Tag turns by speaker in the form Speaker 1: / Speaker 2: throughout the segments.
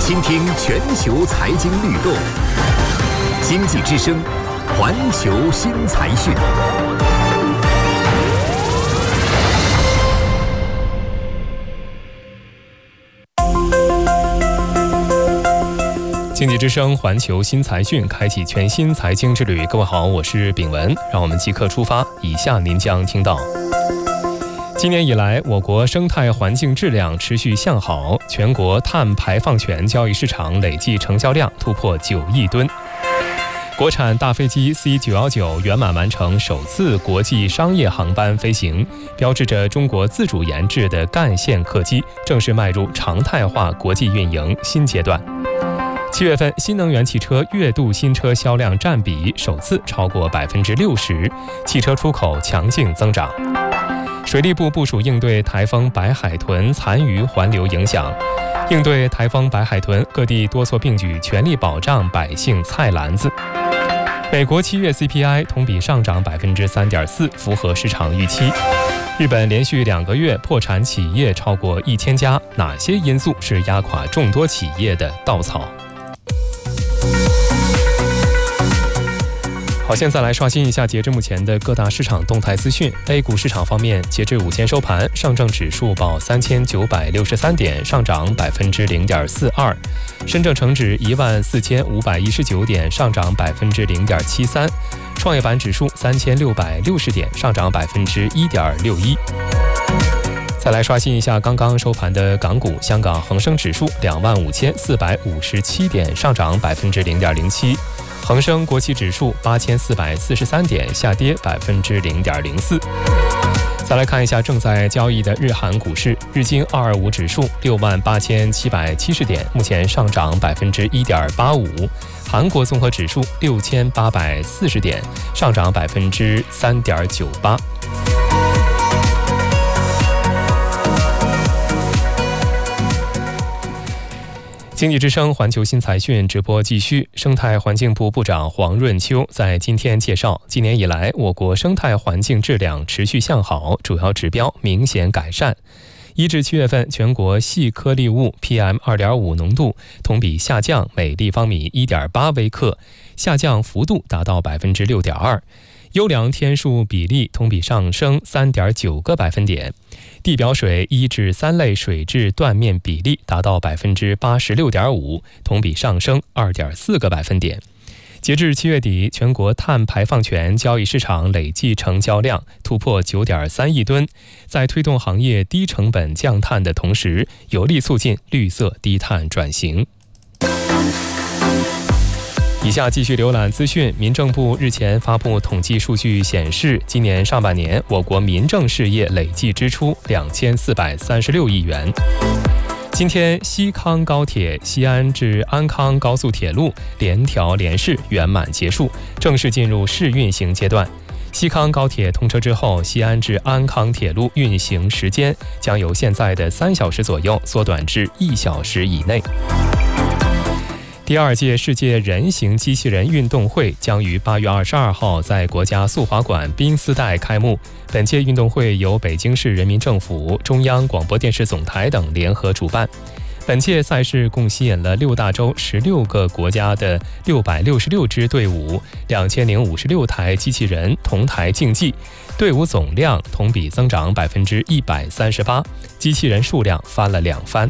Speaker 1: 倾听全球财经律动，经济之声，环球新财讯。经济之声环球新财讯开启全新财经之旅。各位好，我是炳文，让我们即刻出发。以下您将听到：今年以来，我国生态环境质量持续向好，全国碳排放权交易市场累计成交量突破9亿吨。国产大飞机 C919 圆满完成首次国际商业航班飞行，标志着中国自主研制的干线客机正式迈入常态化国际运营新阶段。7月份，新能源汽车月度新车销量占比首次超过60%，汽车出口强劲增长。水利部部署应对台风白海豚残余环流影响，应对台风白海豚，各地多措并举，全力保障百姓菜篮子。美国7月 CPI 同比上涨3.4%，符合市场预期。日本连续2个月破产企业超过1000家，哪些因素是压垮众多企业的稻草？好，现在来刷新一下截至目前的各大市场动态资讯。A 股市场方面，截至午间收盘，上证指数报3963点，上涨0.42%；深证成指14519点，上涨0.73%；创业板指数3660点，上涨1.61%。再来刷新一下刚刚收盘的港股，香港恒生指数25457点，上涨0.07%；恒生国企指数8443点，下跌0.04%。再来看一下正在交易的日韩股市，日经225指数68770点，目前上涨1.85%；韩国综合指数6840点，上涨3.98%。经济之声环球新财讯直播继续。生态环境部部长黄润秋在今天介绍，今年以来，我国生态环境质量持续向好，主要指标明显改善。1至7月份，全国细颗粒物 PM2.5 浓度同比下降每立方米1.8微克，下降幅度达到6.2%。优良天数比例同比上升3.9个百分点，地表水1至3类水质断面比例达到86.5%，同比上升2.4个百分点。截至7月底，全国碳排放权交易市场累计成交量突破9.3亿吨，在推动行业低成本降碳的同时，有力促进绿色低碳转型。以下继续浏览资讯。民政部日前发布统计数据显示，今年上半年我国民政事业累计支出2436亿元。今天，西康高铁西安至安康高速铁路联调联试圆满结束，正式进入试运行阶段。西康高铁通车之后，西安至安康铁路运行时间将由现在的3小时左右缩短至1小时以内。第2届世界人形机器人运动会将于8月22号在国家速滑馆宾斯代开幕。本届运动会由北京市人民政府、中央广播电视总台等联合主办。本届赛事共吸引了6大洲16个国家的666支队伍，2056台机器人同台竞技，队伍总量同比增长138%，机器人数量翻了2番。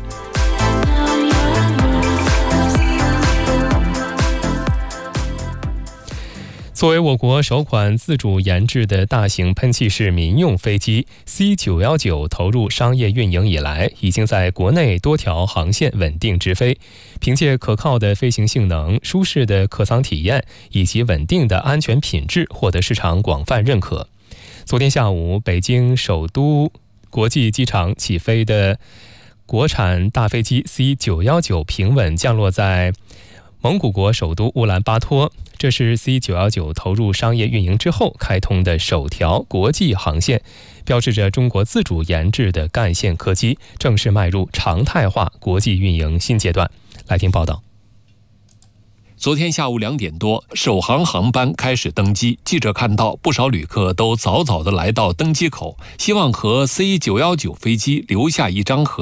Speaker 1: 作为我国首款自主研制的大型喷气式民用飞机 C919 投入商业运营以来，已经在国内多条航线稳定直飞，凭借可靠的飞行性能、舒适的客舱体验以及稳定的安全品质，获得市场广泛认可。昨天下午，北京首都国际机场起飞的国产大飞机 C919 平稳降落在蒙古国首都乌兰巴托，这是 C919 投入商业运营之后开通的首条国际航线，标志着中国自主研制的干线客机正式迈入常态化国际运营新阶段。来听报道。
Speaker 2: 昨天下午2点多，首航航班开始登机。记者看到不少旅客都早早地来到登机口，希望和 C919 飞机留下一张合影。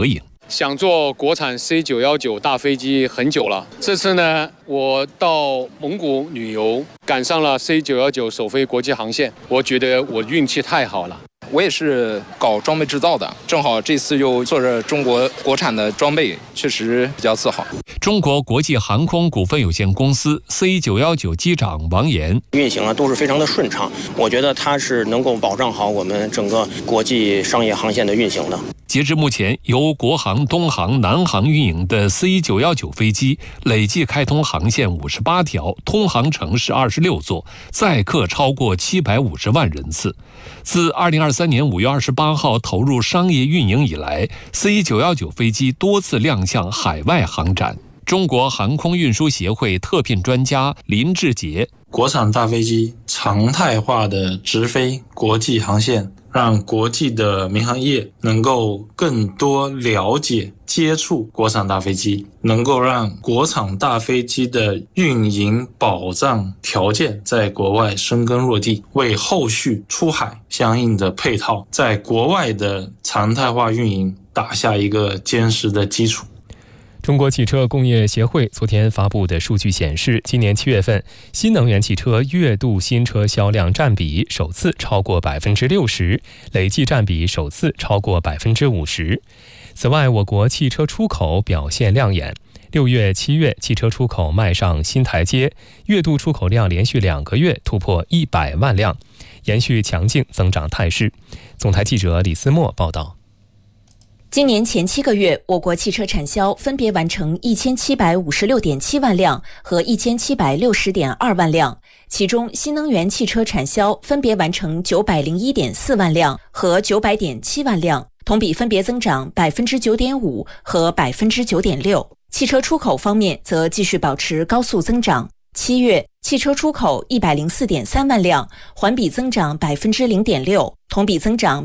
Speaker 3: 想坐国产 C919 大飞机很久了。这次呢，我到蒙古旅游，赶上了 C919 首飞国际航线，我觉得我运气太好了。
Speaker 4: 我也是搞装备制造的，正好这次又做着中国国产的装备，确实比较自豪。
Speaker 2: 中国国际航空股份有限公司 C919 机长王岩，
Speaker 5: 运行都是非常的顺畅，我觉得它是能够保障好我们整个国际商业航线的运行的。
Speaker 2: 截至目前，由国航、东航、南航运营的 C919 飞机累计开通航线58条，通航城市26座，载客超过750万人次。自2023年5月28号投入商业运营以来， C919 飞机多次亮相海外航展。中国航空运输协会特聘专家林志杰，
Speaker 6: 国产大飞机常态化的直飞国际航线，让国际的民航业能够更多了解接触国产大飞机，能够让国产大飞机的运营保障条件在国外生根落地，为后续出海相应的配套在国外的常态化运营打下一个坚实的基础。
Speaker 1: 中国汽车工业协会昨天发布的数据显示，今年7月份，新能源汽车月度新车销量占比首次超过 60%， 累计占比首次超过 50%。此外，我国汽车出口表现亮眼，6月、7月汽车出口迈上新台阶，月度出口量连续2个月突破100万辆，延续强劲增长态势。总台记者李思墨报道。
Speaker 7: 今年前7个月，我国汽车产销分别完成1756.7万辆和1760.2万辆，其中新能源汽车产销分别完成901.4万辆和900.7万辆，同比分别增长 9.5% 和 9.6%。汽车出口方面则继续保持高速增长。7月，汽车出口104.3万辆，环比增长 0.6%， 同比增长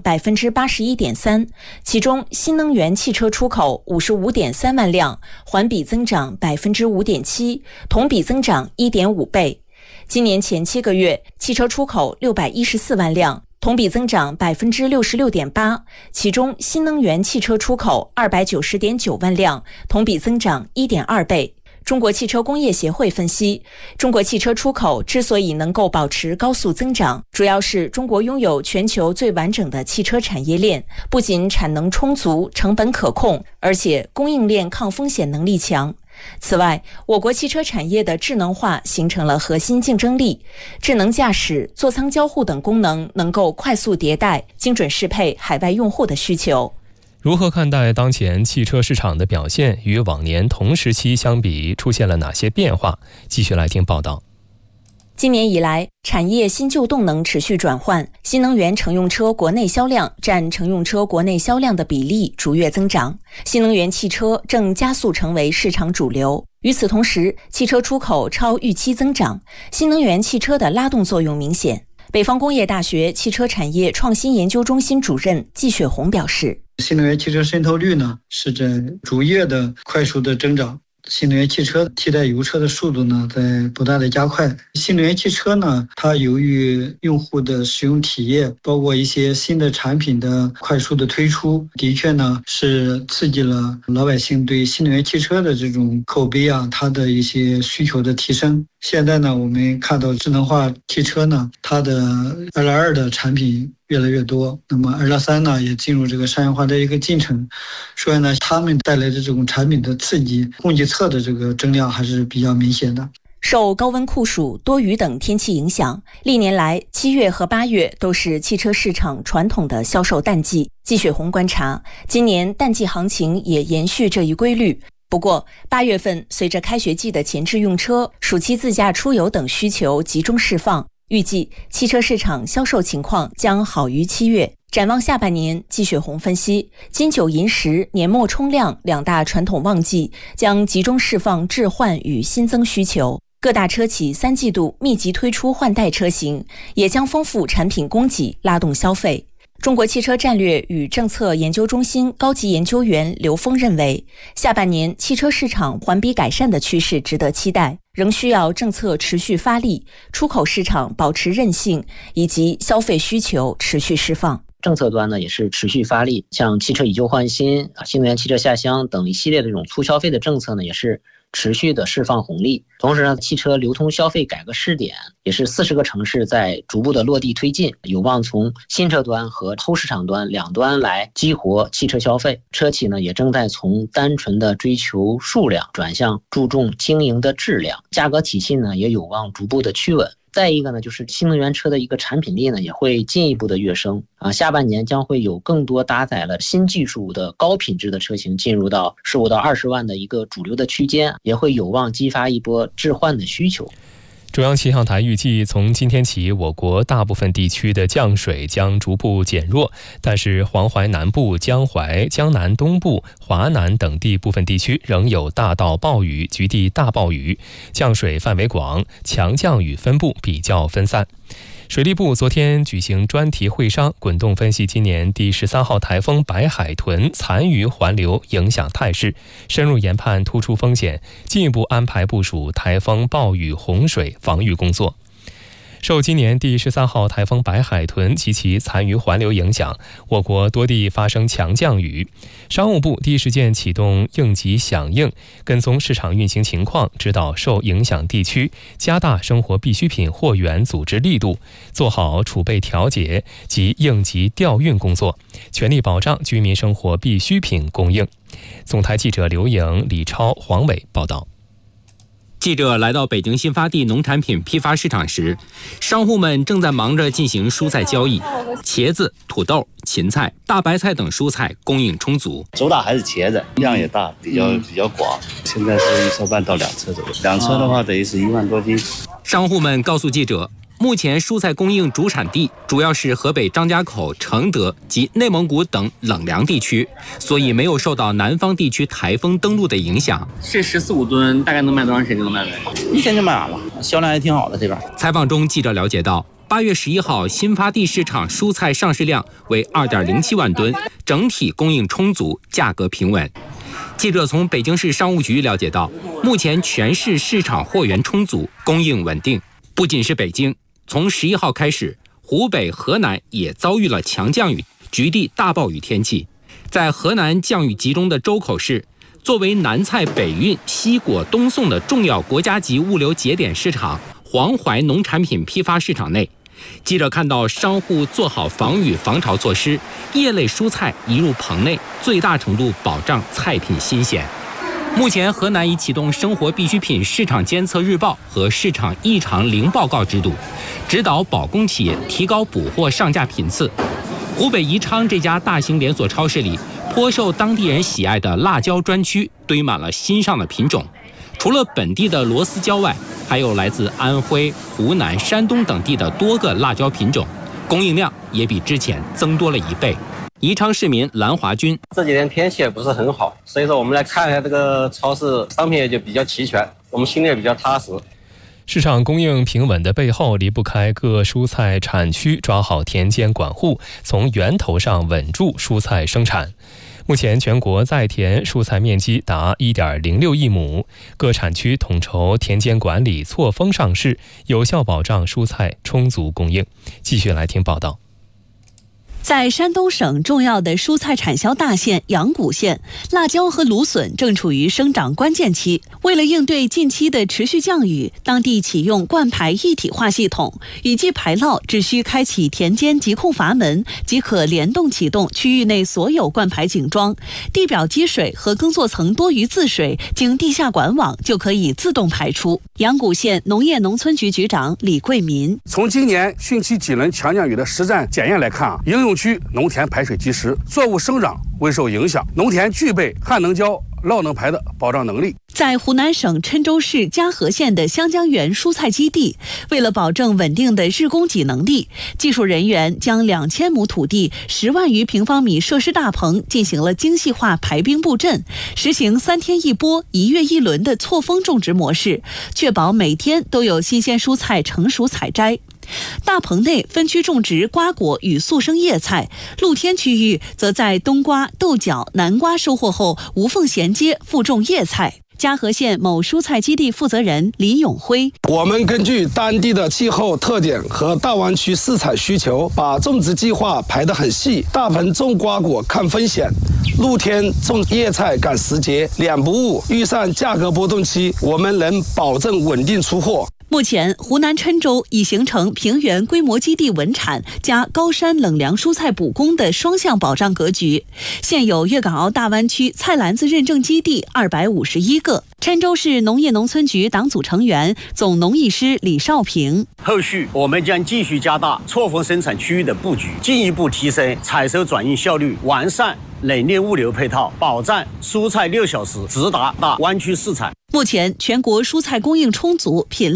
Speaker 7: 81.3%。其中，新能源汽车出口55.3万辆，环比增长 5.7%， 同比增长 1.5 倍。今年前7个月，汽车出口614万辆，同比增长 66.8%， 其中新能源汽车出口290.9万辆，同比增长 1.2 倍。中国汽车工业协会分析，中国汽车出口之所以能够保持高速增长，主要是中国拥有全球最完整的汽车产业链，不仅产能充足、成本可控，而且供应链抗风险能力强。此外，我国汽车产业的智能化形成了核心竞争力，智能驾驶、座舱交互等功能能够快速迭代，精准适配海外用户的需求。
Speaker 1: 如何看待当前汽车市场的表现？与往年同时期相比，出现了哪些变化？继续来听报道。
Speaker 7: 今年以来，产业新旧动能持续转换，新能源乘用车国内销量占乘用车国内销量的比例逐月增长，新能源汽车正加速成为市场主流。与此同时，汽车出口超预期增长，新能源汽车的拉动作用明显。北方工业大学汽车产业创新研究中心主任季雪红表示，
Speaker 8: 新能源汽车渗透率呢是在逐月的快速的增长，新能源汽车替代油车的速度呢在不断的加快。新能源汽车呢，它由于用户的使用体验，包括一些新的产品的快速的推出，的确呢是刺激了老百姓对新能源汽车的这种口碑啊，它的一些需求的提升。现在呢，我们看到智能化汽车呢，它的2.2的产品越来越多，那么2.3呢也进入这个商业化的一个进程，所以呢，他们带来的这种产品的刺激，供给侧的这个增量还是比较明显的。
Speaker 7: 受高温酷暑、多雨等天气影响，历年来7月和8月都是汽车市场传统的销售淡季。季雪红观察，今年淡季行情也延续这一规律。不过，8月份随着开学季的前置用车、暑期自驾出游等需求集中释放，预计汽车市场销售情况将好于7月。展望下半年，季雪红分析，金九银十、年末冲量2大传统旺季将集中释放置换与新增需求，各大车企3季度密集推出换代车型，也将丰富产品供给，拉动消费。中国汽车战略与政策研究中心高级研究员刘峰认为，下半年汽车市场环比改善的趋势值得期待，仍需要政策持续发力，出口市场保持韧性，以及消费需求持续释放。
Speaker 9: 政策端呢也是持续发力，像汽车以旧换新、新能源汽车下乡等一系列的这种促消费的政策呢，也是持续的释放红利。同时呢，汽车流通消费改革试点也是40个城市在逐步的落地推进，有望从新车端和后市场端两端来激活汽车消费。车企呢也正在从单纯的追求数量转向注重经营的质量，价格体系呢也有望逐步的趋稳。再一个呢，就是新能源车的一个产品力呢也会进一步的跃升下半年将会有更多搭载了新技术的高品质的车型进入到15到20万的一个主流的区间，也会有望激发一波置换的需求。
Speaker 1: 中央气象台预计，从今天起，我国大部分地区的降水将逐步减弱，但是黄淮南部、江淮、江南东部、华南等地部分地区仍有大到暴雨、局地大暴雨，降水范围广，强降雨分布比较分散。水利部昨天举行专题会商，滚动分析今年第13号台风白海豚残余环流影响态势，深入研判突出风险，进一步安排部署台风暴雨洪水防御工作。受今年第13号台风白海豚及其残余环流影响，我国多地发生强降雨。商务部第一时间启动应急响应，跟踪市场运行情况，指导受影响地区加大生活必需品货源组织力度，做好储备调节及应急调运工作，全力保障居民生活必需品供应。总台记者刘颖、李超、黄伟报道。
Speaker 10: 记者来到北京新发地农产品批发市场时，商户们正在忙着进行蔬菜交易，茄子、土豆、芹菜、大白菜等蔬菜供应充足。
Speaker 11: 主打还是茄子，量也大，比较广。现在是1车半到2车左右，2车的话等于是1万多斤。
Speaker 10: 商户们告诉记者，目前蔬菜供应主产地主要是河北张家口、承德及内蒙古等冷凉地区，所以没有受到南方地区台风登陆的影响。
Speaker 12: 这14、15吨大概能卖多长时间就能卖完
Speaker 11: ？1天就卖完了，销量还挺好的这边。
Speaker 10: 采访中，记者了解到，8月11号新发地市场蔬菜上市量为2.07万吨，整体供应充足，价格平稳。记者从北京市商务局了解到，目前全市市场货源充足，供应稳定。不仅是北京，从11号开始，湖北、河南也遭遇了强降雨、局地大暴雨天气。在河南降雨集中的周口市，作为南菜北运、西果东送的重要国家级物流节点市场黄淮农产品批发市场内，记者看到商户做好防雨防潮措施，叶类蔬菜移入棚内，最大程度保障菜品新鲜。目前，河南已启动生活必需品市场监测日报和市场异常零报告制度，指导保供企业提高补货上架频次。湖北宜昌这家大型连锁超市里，颇受当地人喜爱的辣椒专区堆满了新上的品种，除了本地的螺丝椒外，还有来自安徽、湖南、山东等地的多个辣椒品种，供应量也比之前增多了1倍。宜昌市民兰华军，
Speaker 13: 这几天天气也不是很好，所以说我们来看一下这个超市商品也就比较齐全，我们心里也比较踏实。
Speaker 1: 市场供应平稳的背后，离不开各蔬菜产区抓好田间管护，从源头上稳住蔬菜生产。目前全国在田蔬菜面积达 1.06 亿亩，各产区统筹田间管理，错峰上市，有效保障蔬菜充足供应。继续来听报道。
Speaker 14: 在山东省重要的蔬菜产销大县阳谷县，辣椒和芦笋正处于生长关键期。为了应对近期的持续降雨，当地启用灌排一体化系统，雨季排涝只需开启田间疾控阀门，即可联动启动区域内所有灌排井桩，地表积水和耕作层多余自水经地下管网就可以自动排出。阳谷县农业农村局局长李桂民，
Speaker 15: 从今年汛期几轮强降雨的实战检验来看应用区农田排水及时，作物生长未受影响，农田具备旱能浇、涝能排的保障能力。
Speaker 14: 在湖南省郴州市嘉禾县的湘江源蔬菜基地，为了保证稳定的日供给能力，技术人员将2000亩土地、10万余平方米设施大棚进行了精细化排兵布阵，实行3天1播、1月1轮的错峰种植模式，确保每天都有新鲜蔬菜成熟采摘。大棚内分区种植瓜果与速生叶菜，露天区域则在冬瓜、豆角、南瓜收获后无缝衔接复种叶菜。 嘉禾县某蔬菜基地负责人李永辉：
Speaker 16: 我们根据当地的气候特点和大湾区市场需求，把种植计划排得很细。大棚种瓜果看风险，露天种叶菜赶时节，两不误。遇上价格波动期，我们能保证稳定出货。
Speaker 14: 目前，湖南郴州已形成平原规模基地稳产加高山冷凉蔬菜补供的双向保障格局。现有粤港澳大湾区菜篮子认证基地251个。郴州市农业农村局党组成员、总农艺师李少平：
Speaker 17: 后续我们将继续加大错峰生产区域的布局，进一步提升采收转运效率，完善冷链物流配套，保障蔬菜6小时直达大湾区市场。
Speaker 14: 目前，全国蔬菜供应充足，品类